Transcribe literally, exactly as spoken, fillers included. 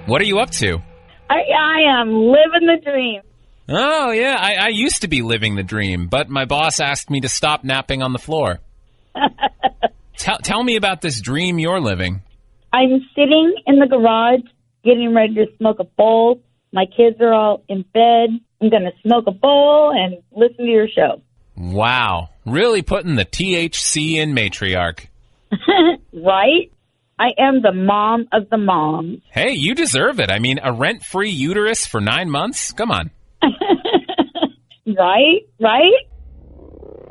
What are you up to? I, I am living the dream. Oh, yeah, I, I used to be living the dream, but my boss asked me to stop napping on the floor. tell, tell me about this dream you're living. I'm sitting in the garage getting ready to smoke a bowl. My kids are all in bed. I'm going to smoke a bowl and listen to your show. Wow. Really putting the T H C in matriarch. Right? I am the mom of the moms. Hey, you deserve it. I mean, a rent-free uterus for nine months? Come on. Right? Right?